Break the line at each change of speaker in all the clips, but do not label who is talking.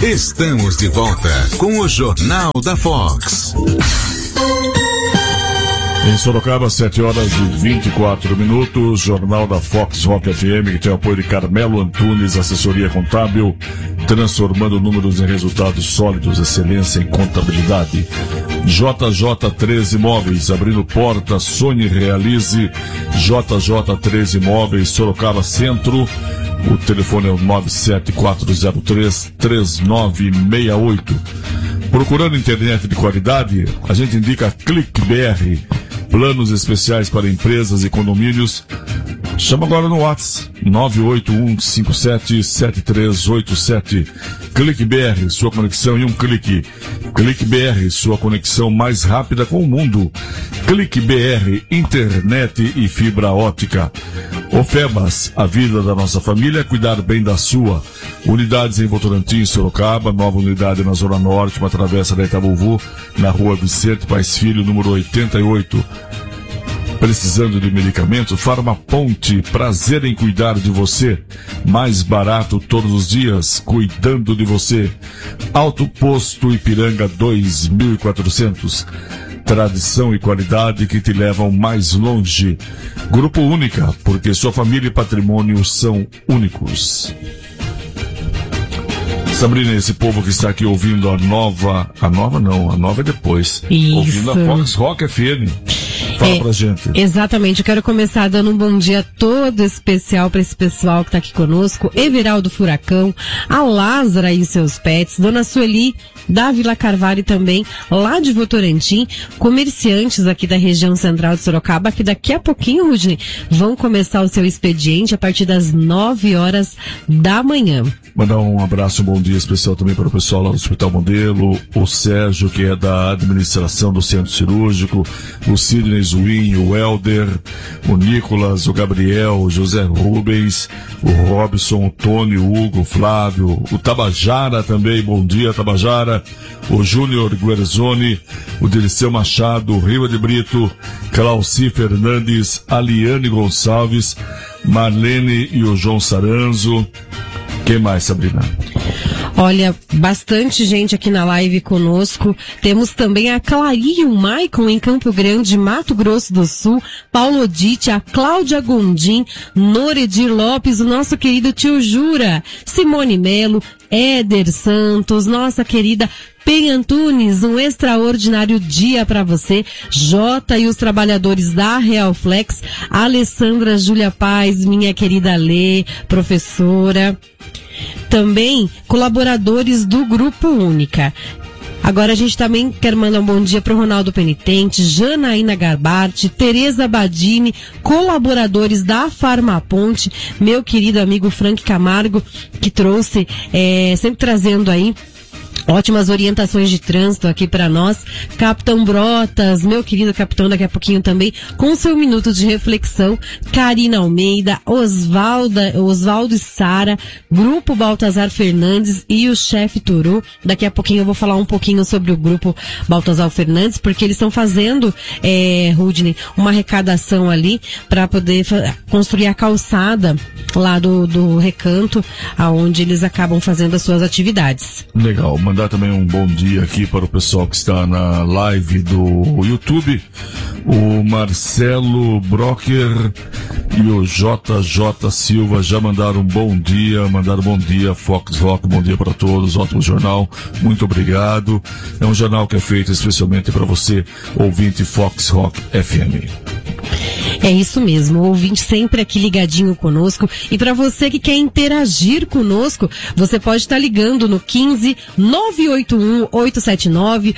Estamos de volta com o Jornal da Fox.
Em Sorocaba, 7h24, Jornal da Fox Rock FM, que tem o apoio de Carmelo Antunes, assessoria contábil, transformando números em resultados sólidos, excelência em contabilidade. JJ13 Imóveis, abrindo porta, sonhe e realize. JJ13 Imóveis, Sorocaba Centro. O telefone é o 97403-3968. Procurando internet de qualidade, a gente indica Clique BR. Planos especiais para empresas e condomínios. Chama agora no WhatsApp 981577387. Clique BR, sua conexão em um clique. Clique BR, sua conexão mais rápida com o mundo. Clique BR, internet e fibra ótica. Ofebas, a vida da nossa família é cuidar bem da sua. Unidades em Votorantim, Sorocaba, nova unidade na Zona Norte, uma travessa da Itabuvu, na rua Vicente Paes Filho, número 88. Precisando de medicamento? Farmaponte, prazer em cuidar de você. Mais barato todos os dias, cuidando de você. Alto Posto Ipiranga 2400. Tradição e qualidade que te levam mais longe. Grupo Única, porque sua família e patrimônio são únicos. Sabrina, esse povo que está aqui ouvindo a nova é depois.
Isso.
Ouvindo a Fox Rock FM. Fala pra gente.
Exatamente, eu quero começar dando um bom dia todo especial para esse pessoal que tá aqui conosco. Everaldo Furacão, a Lázara e seus pets, Dona Sueli, da Vila Carvalho também, lá de Votorantim, comerciantes aqui da região central de Sorocaba, que daqui a pouquinho, Rudney, vão começar o seu expediente a partir das 9 horas da manhã.
Mandar um abraço, um bom dia especial também para o pessoal lá do Hospital Modelo, o Sérgio, que é da administração do Centro Cirúrgico, o Sidney Zuin, o Helder, o Nicolas, o Gabriel, o José Rubens, o Robson, o Tony, o Hugo, o Flávio, o Tabajara também, bom dia Tabajara, o Júnior Guerzoni, o Dirceu Machado, o Riva de Brito, Clauci Fernandes, a Liane Gonçalves, Marlene e o João Saranzo. Quem mais, Sabrina?
Olha, bastante gente aqui na live conosco. Temos também a Clary e o Maicon em Campo Grande, Mato Grosso do Sul, Paulo Odite, a Cláudia Gondim, Noredir Lopes, o nosso querido tio Jura, Simone Melo, Éder Santos, nossa querida Pen Antunes, um extraordinário dia para você. Jota e os trabalhadores da Real Flex, Alessandra Júlia Paz, minha querida Lê, professora. Também colaboradores do Grupo Única. Agora a gente também quer mandar um bom dia para o Ronaldo Penitente, Janaína Garbarte, Tereza Badini, colaboradores da Farmaponte, meu querido amigo Frank Camargo, que trouxe, sempre trazendo aí ótimas orientações de trânsito aqui para nós. Capitão Brotas, meu querido capitão, daqui a pouquinho também, com seu minuto de reflexão. Karina Almeida, Osvaldo e Sara, Grupo Baltazar Fernandes e o chefe Turu. Daqui a pouquinho eu vou falar um pouquinho sobre o Grupo Baltazar Fernandes, porque eles estão fazendo, Rudney, uma arrecadação ali para poder construir a calçada lá do Recanto, aonde eles acabam fazendo as suas atividades.
Legal. Mandar também um bom dia aqui para o pessoal que está na live do YouTube, o Marcelo Brocker e o JJ Silva já mandaram bom dia, Fox Rock, bom dia para todos, ótimo jornal, muito obrigado. É um jornal que é feito especialmente para você, ouvinte Fox Rock FM.
É isso mesmo, o ouvinte sempre aqui ligadinho conosco. E para você que quer interagir conosco, você pode estar ligando no 15 981 879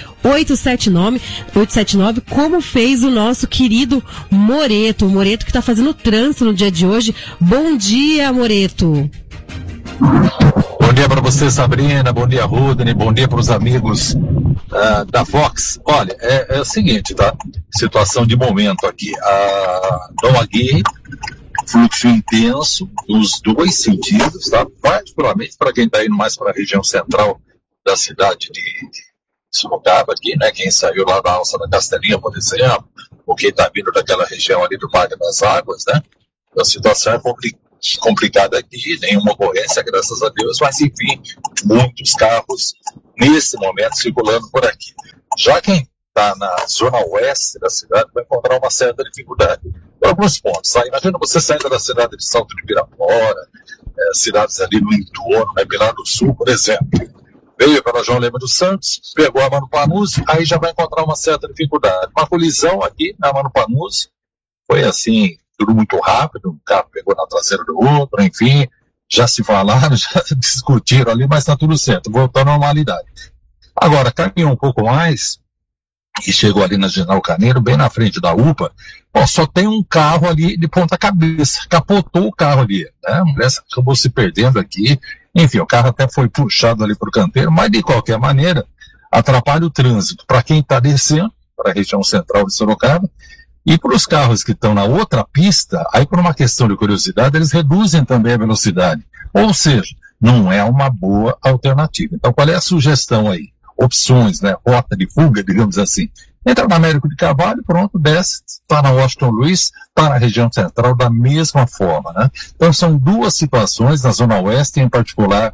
879, como fez o nosso querido Moreto. O Moreto que está fazendo trânsito no dia de hoje. Bom dia, Moreto.
Bom dia para você, Sabrina, bom dia, Rudney, bom dia para os amigos da Fox. Olha, é o seguinte, tá? Situação de momento aqui. A Dom Aguirre, fluxo intenso nos dois sentidos, tá? Particularmente para quem está indo mais para a região central da cidade de Sorocaba aqui, né? Quem saiu lá da Alça da Castelinha, por exemplo, ou quem está vindo daquela região ali do Parque das Águas, né? A situação é complicada aqui, nenhuma ocorrência, graças a Deus, mas enfim, muitos carros nesse momento circulando por aqui. Já quem está na zona oeste da cidade vai encontrar uma certa dificuldade por alguns pontos. Imagina você saindo da cidade de Salto de Pirapora, cidades ali no entorno, Pilar do Sul, por exemplo. Veio pela João Lema dos Santos, pegou a Mano Panuzzi, aí já vai encontrar uma certa dificuldade. Uma colisão aqui na Mano Panuzzi, foi assim, tudo muito rápido, um carro pegou na traseira do outro, enfim, já se falaram, já discutiram ali, mas está tudo certo, voltou à normalidade. Agora, caminhou um pouco mais e chegou ali na General Carneiro, bem na frente da UPA, só tem um carro ali de ponta cabeça, capotou o carro ali, né? A mulher acabou se perdendo aqui, enfim, o carro até foi puxado ali para o canteiro, mas de qualquer maneira, atrapalha o trânsito para quem está descendo, para a região central de Sorocaba, e para os carros que estão na outra pista, aí por uma questão de curiosidade, eles reduzem também a velocidade, ou seja, não é uma boa alternativa. Então qual é a sugestão aí? Opções, né? Rota de fuga, digamos assim. Entra na Américo de Carvalho, pronto, desce, está na Washington Luiz, está na região central da mesma forma, né? Então são duas situações na Zona Oeste, em particular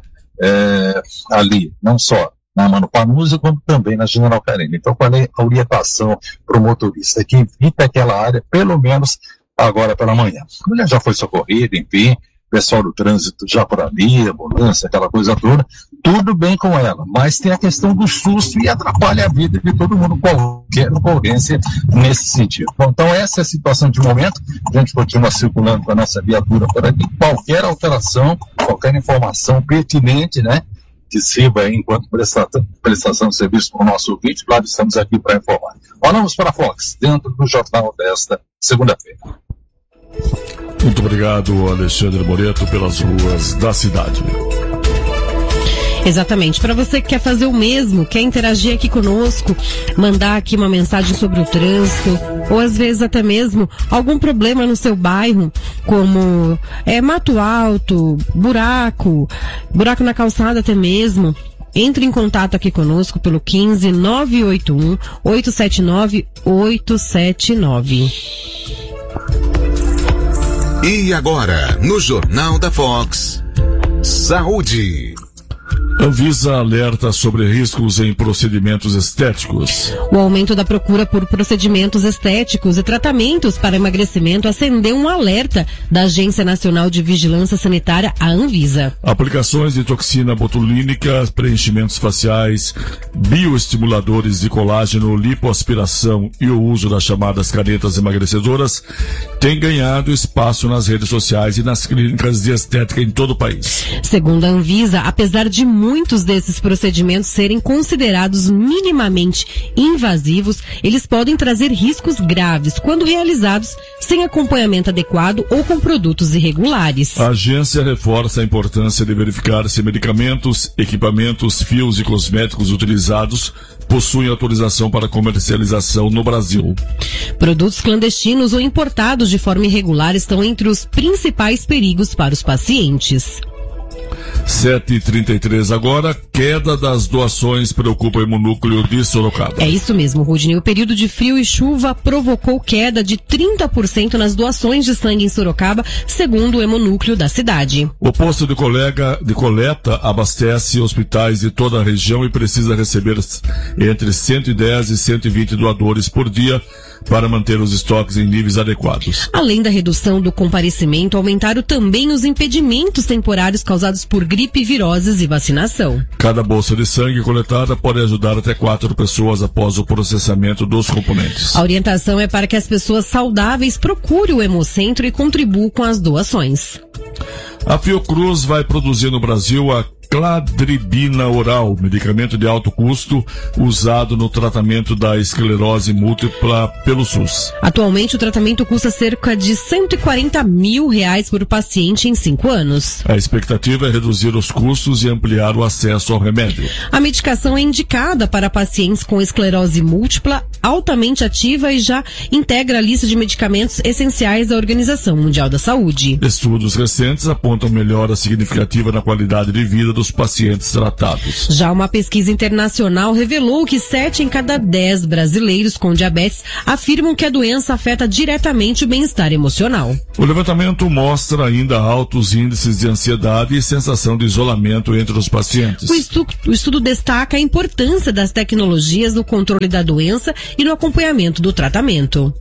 ali, não só na Mano Panuzzi, como também na General Carneiro. Então qual é a orientação para o motorista que evita aquela área, pelo menos agora pela manhã? A mulher já foi socorrida, enfim, pessoal do trânsito já por ali, ambulância, aquela coisa toda, tudo bem com ela, mas tem a questão do susto e atrapalha a vida de todo mundo, qualquer ocorrência nesse sentido. Bom, então essa é a situação de momento, a gente continua circulando com a nossa viatura por aqui, qualquer alteração, qualquer informação pertinente, né, que sirva aí enquanto prestação de serviço para o nosso ouvinte, claro, estamos aqui para informar. Vamos para a Fox, dentro do jornal desta segunda-feira.
Muito obrigado, Alexandre Moreto, pelas ruas da cidade.
Exatamente. Para você que quer fazer o mesmo, quer interagir aqui conosco, mandar aqui uma mensagem sobre o trânsito, ou às vezes até mesmo algum problema no seu bairro, como mato alto, buraco na calçada até mesmo, entre em contato aqui conosco pelo 15 981 879 879.
E agora, no Jornal da Fox, Saúde.
Anvisa alerta sobre riscos em procedimentos estéticos.
O aumento da procura por procedimentos estéticos e tratamentos para emagrecimento acendeu um alerta da Agência Nacional de Vigilância Sanitária, a Anvisa.
Aplicações de toxina botulínica, preenchimentos faciais, bioestimuladores de colágeno, lipoaspiração e o uso das chamadas canetas emagrecedoras têm ganhado espaço nas redes sociais e nas clínicas de estética em todo o país.
Segundo a Anvisa, apesar de muitos desses procedimentos serem considerados minimamente invasivos, eles podem trazer riscos graves quando realizados sem acompanhamento adequado ou com produtos irregulares.
A agência reforça a importância de verificar se medicamentos, equipamentos, fios e cosméticos utilizados possuem autorização para comercialização no Brasil.
Produtos clandestinos ou importados de forma irregular estão entre os principais perigos para os pacientes.
7h33 agora, queda das doações preocupa o Hemonúcleo de Sorocaba.
É isso mesmo, Rudney. O período de frio e chuva provocou queda de 30% nas doações de sangue em Sorocaba, segundo o Hemonúcleo da cidade.
O posto de coleta abastece hospitais de toda a região e precisa receber entre 110 e 120 doadores por dia para manter os estoques em níveis adequados.
Além da redução do comparecimento, aumentaram também os impedimentos temporários causados por gripe, viroses e vacinação.
Cada bolsa de sangue coletada pode ajudar até 4 pessoas após o processamento dos componentes.
A orientação é para que as pessoas saudáveis procurem o Hemocentro e contribuam com as doações.
A Fiocruz vai produzir no Brasil a cladribina oral, medicamento de alto custo usado no tratamento da esclerose múltipla pelo SUS.
Atualmente o tratamento custa cerca de R$140 mil por paciente em 5 anos.
A expectativa é reduzir os custos e ampliar o acesso ao remédio.
A medicação é indicada para pacientes com esclerose múltipla altamente ativa e já integra a lista de medicamentos essenciais da Organização Mundial da Saúde.
Estudos recentes apontam melhora significativa na qualidade de vida dos dos pacientes tratados.
Já uma pesquisa internacional revelou que 7 em cada 10 brasileiros com diabetes afirmam que a doença afeta diretamente o bem-estar emocional.
O levantamento mostra ainda altos índices de ansiedade e sensação de isolamento entre os pacientes.
O estudo destaca a importância das tecnologias no controle da doença e no acompanhamento do tratamento.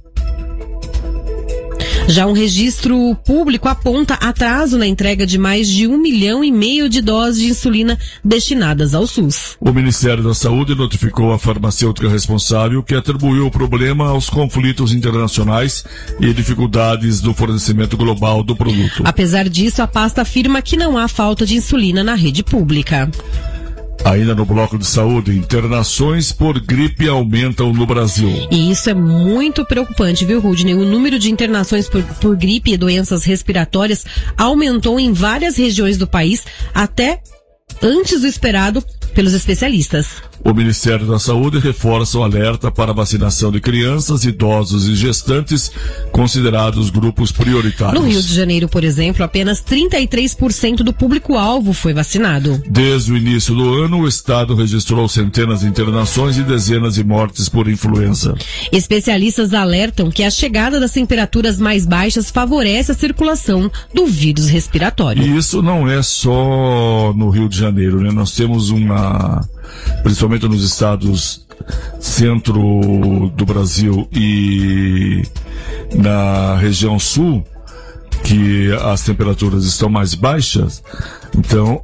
Já um registro público aponta atraso na entrega de mais de 1,5 milhão de doses de insulina destinadas ao SUS.
O Ministério da Saúde notificou a farmacêutica responsável que atribuiu o problema aos conflitos internacionais e dificuldades do fornecimento global do produto.
Apesar disso, a pasta afirma que não há falta de insulina na rede pública.
Ainda no bloco de saúde, internações por gripe aumentam no Brasil.
E isso é muito preocupante, viu, Rudney? O número de internações por gripe e doenças respiratórias aumentou em várias regiões do país, até antes do esperado pelos especialistas.
O Ministério da Saúde reforça o alerta para a vacinação de crianças, idosos e gestantes, considerados grupos prioritários.
No Rio de Janeiro, por exemplo, apenas 33% do público-alvo foi vacinado.
Desde o início do ano, o estado registrou centenas de internações e dezenas de mortes por influenza.
Especialistas alertam que a chegada das temperaturas mais baixas favorece a circulação do vírus respiratório.
E isso não é só no Rio de Janeiro, né? Nós temos principalmente nos estados centro do Brasil e na região sul, que as temperaturas estão mais baixas, então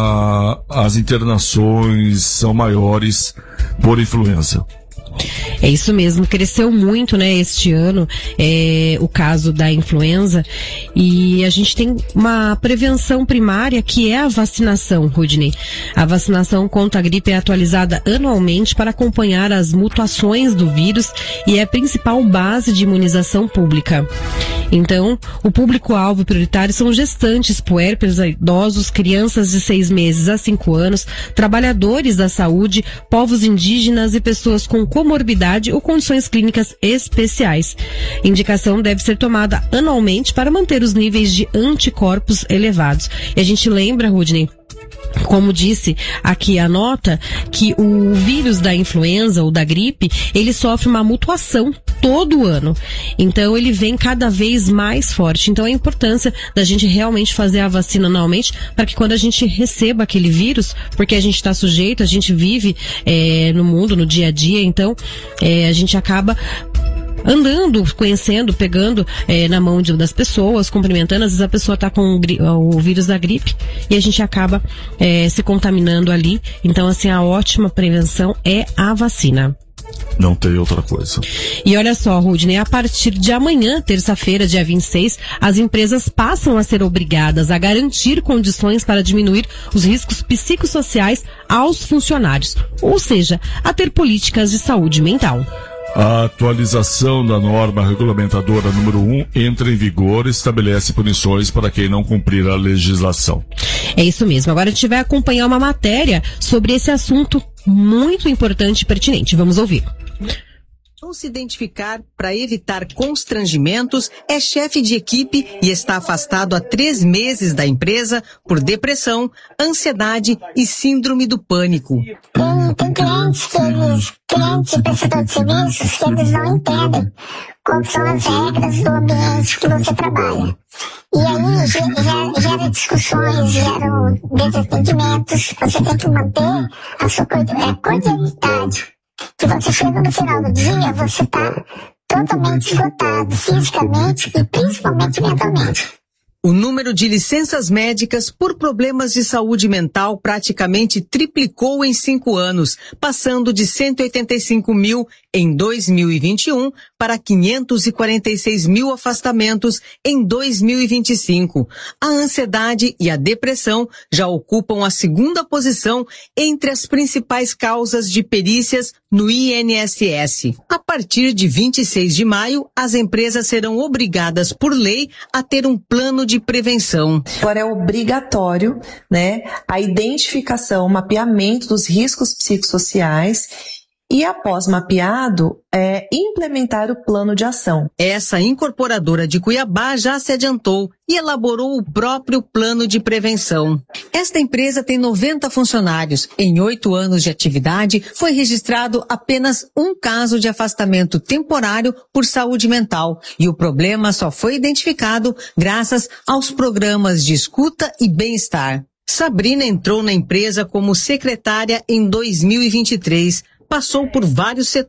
as internações são maiores por influenza.
É isso mesmo, cresceu muito, né, este ano, o caso da influenza, e a gente tem uma prevenção primária que é a vacinação, Rudney. A vacinação contra a gripe é atualizada anualmente para acompanhar as mutações do vírus e é a principal base de imunização pública. Então, o público-alvo prioritário são gestantes, puérperos, idosos, crianças de 6 meses a 5 anos, trabalhadores da saúde, povos indígenas e pessoas com comorbidade ou condições clínicas especiais. Indicação deve ser tomada anualmente para manter os níveis de anticorpos elevados. E a gente lembra, Rudney, como disse aqui a nota, que o vírus da influenza ou da gripe, ele sofre uma mutação todo ano. Então ele vem cada vez mais forte. Então a importância da gente realmente fazer a vacina anualmente para que quando a gente receba aquele vírus, porque a gente está sujeito, a gente vive no mundo, no dia a dia, então a gente acaba andando, conhecendo, pegando na mão das pessoas, cumprimentando. Às vezes a pessoa está com o vírus da gripe e a gente acaba se contaminando ali. Então, assim, a ótima prevenção é a vacina.
Não tem outra coisa.
E olha só, Rudney, a partir de amanhã, terça-feira, dia 26, as empresas passam a ser obrigadas a garantir condições para diminuir os riscos psicossociais aos funcionários, ou seja, a ter políticas de saúde mental.
A atualização da norma regulamentadora número 1 entra em vigor e estabelece punições para quem não cumprir a legislação.
É isso mesmo. Agora a gente vai acompanhar uma matéria sobre esse assunto muito importante e pertinente. Vamos ouvir.
Ou se identificar para evitar constrangimentos, é chefe de equipe e está afastado há 3 meses da empresa por depressão, ansiedade e síndrome do pânico.
Tem clientes e prestadores de serviços que eles não entendem como são as regras do ambiente que você trabalha. E aí gera discussões, geram desentendimentos. Você tem que manter a sua cordialidade. Que você chega no final do dia, você está totalmente esgotado, fisicamente e principalmente mentalmente.
O número de licenças médicas por problemas de saúde mental praticamente triplicou em 5 anos, passando de 185 mil em 2021 para 546 mil afastamentos em 2025. A ansiedade e a depressão já ocupam a 2ª posição entre as principais causas de perícias no INSS. A partir de 26 de maio, as empresas serão obrigadas por lei a ter um plano de prevenção.
Agora é obrigatório, né, a identificação, o mapeamento dos riscos psicossociais e, após mapeado, implementar o plano de ação.
Essa incorporadora de Cuiabá já se adiantou e elaborou o próprio plano de prevenção. Esta empresa tem 90 funcionários. Em 8 anos de atividade, foi registrado apenas um caso de afastamento temporário por saúde mental. E o problema só foi identificado graças aos programas de escuta e bem-estar. Sabrina entrou na empresa como secretária em 2023. Passou por vários setores